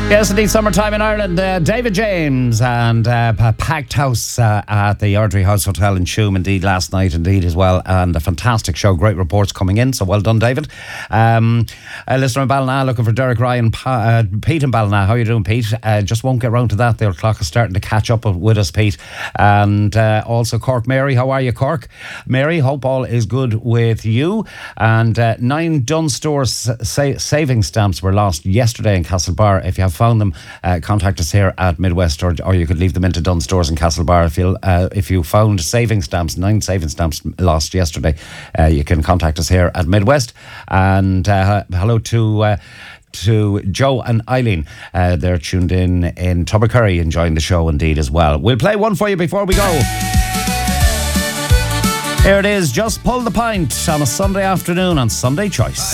Yes, indeed, summertime in Ireland. David James and packed house at the Ardrey House Hotel in Tuam, indeed, last night, indeed, as well. And a fantastic show. Great reports coming in, so well done, David. Listener in Ballina looking for Derek Ryan. Pete in Ballina, how are you doing, Pete? Just won't get round to that. The clock is starting to catch up with us, Pete. And also Cork Mary, how are you, Cork? Mary, hope all is good with you. And 9 Dunnes Stores saving stamps were lost yesterday in Castlebar. If you have found them, contact us here at Midwest, or you could leave them into Dunnes Stores in Castlebar. If you found saving stamps, 9 saving stamps lost yesterday, you can contact us here at Midwest. And hello to Joe and Eileen. They're tuned in Tubbercurry, enjoying the show indeed as well. We'll play one for you before we go. Here it is, Just Pull the Pint on a Sunday afternoon on Sunday Choice.